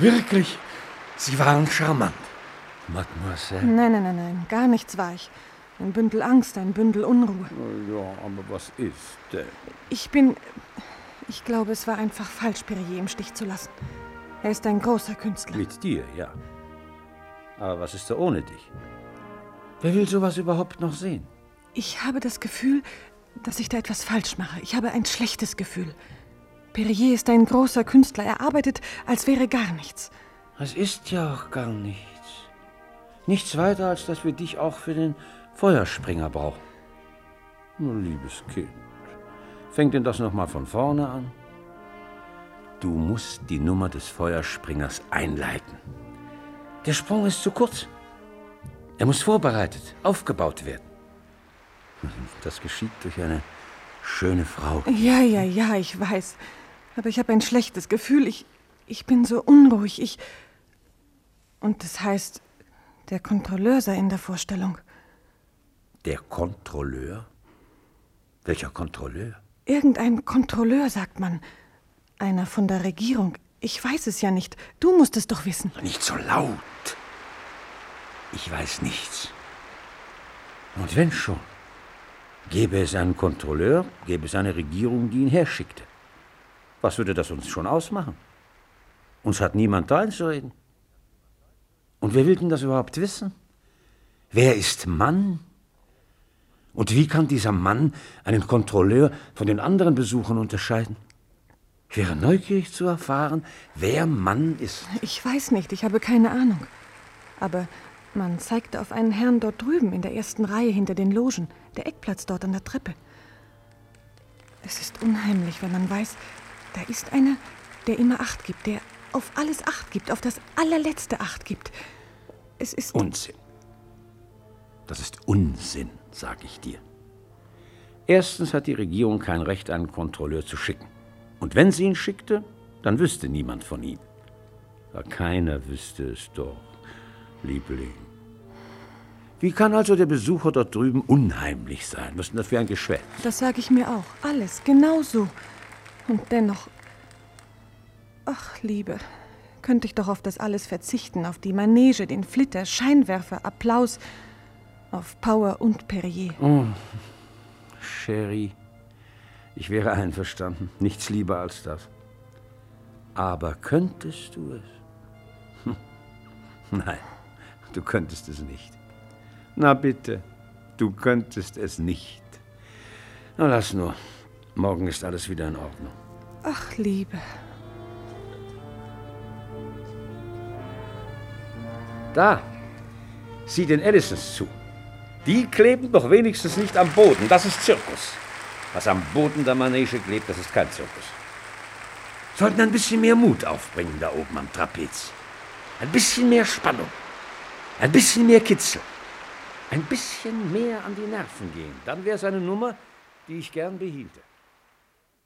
Wirklich? Sie waren charmant, Mademoiselle. Nein, gar nichts war ich. Ein Bündel Angst, ein Bündel Unruhe. Ja, aber was ist denn? Ich glaube, es war einfach falsch, Périer im Stich zu lassen. Er ist ein großer Künstler. Mit dir, ja. Aber was ist da ohne dich? Wer will sowas überhaupt noch sehen? Ich habe das Gefühl, dass ich da etwas falsch mache. Ich habe ein schlechtes Gefühl. Périer ist ein großer Künstler. Er arbeitet, als wäre gar nichts. Es ist ja auch gar nichts. Nichts weiter, als dass wir dich auch für den Feuerspringer brauchen. Nur liebes Kind, fängt denn das nochmal von vorne an? Du musst die Nummer des Feuerspringers einleiten. Der Sprung ist zu kurz. Er muss vorbereitet, aufgebaut werden. Das geschieht durch eine schöne Frau. Ja, ich weiß. Aber ich habe ein schlechtes Gefühl. Ich bin so unruhig. Und das heißt, der Kontrolleur sei in der Vorstellung. Der Kontrolleur? Welcher Kontrolleur? Irgendein Kontrolleur, sagt man. Einer von der Regierung. Ich weiß es ja nicht. Du musst es doch wissen. Nicht so laut. Ich weiß nichts. Und wenn schon, gäbe es einen Kontrolleur, gäbe es eine Regierung, die ihn herschickte. Was würde das uns schon ausmachen? Uns hat niemand dreinzureden. Und wer will denn das überhaupt wissen? Wer ist Mann? Und wie kann dieser Mann einen Kontrolleur von den anderen Besuchern unterscheiden? Ich wäre neugierig zu erfahren, wer Mann ist. Ich weiß nicht, ich habe keine Ahnung. Aber man zeigte auf einen Herrn dort drüben in der ersten Reihe hinter den Logen, der Eckplatz dort an der Treppe. Es ist unheimlich, wenn man weiß, da ist einer, der immer Acht gibt, der auf alles Acht gibt, auf das allerletzte Acht gibt. Es ist Unsinn. Das ist Unsinn, sage ich dir. Erstens hat die Regierung kein Recht, einen Kontrolleur zu schicken. Und wenn sie ihn schickte, dann wüsste niemand von ihm. Aber keiner wüsste es doch, Liebling. Wie kann also der Besucher dort drüben unheimlich sein? Was ist denn das für ein Geschwätz? Das sage ich mir auch. Alles, genau so. Und dennoch... Ach, Liebe, könnte ich doch auf das alles verzichten, auf die Manege, den Flitter, Scheinwerfer, Applaus, auf Power und Périer. Oh, Chérie, ich wäre einverstanden. Nichts lieber als das. Aber könntest du es? Nein, du könntest es nicht. Na bitte, du könntest es nicht. Na lass nur, morgen ist alles wieder in Ordnung. Ach, Liebe. Da, sieh den Edisons zu. Die kleben doch wenigstens nicht am Boden. Das ist Zirkus. Was am Boden der Manege klebt, das ist kein Zirkus. Sollten ein bisschen mehr Mut aufbringen da oben am Trapez. Ein bisschen mehr Spannung. Ein bisschen mehr Kitzel. Ein bisschen mehr an die Nerven gehen. Dann wäre es eine Nummer, die ich gern behielte.